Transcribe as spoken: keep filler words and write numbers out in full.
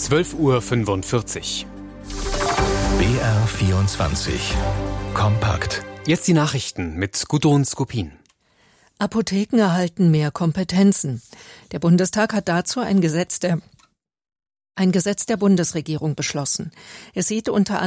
zwölf Uhr fünfundvierzig. B R vierundzwanzig. Kompakt. Jetzt die Nachrichten mit Gudrun Skopin. Apotheken erhalten mehr Kompetenzen. Der Bundestag hat dazu ein Gesetz der, ein Gesetz der Bundesregierung beschlossen. Es sieht unter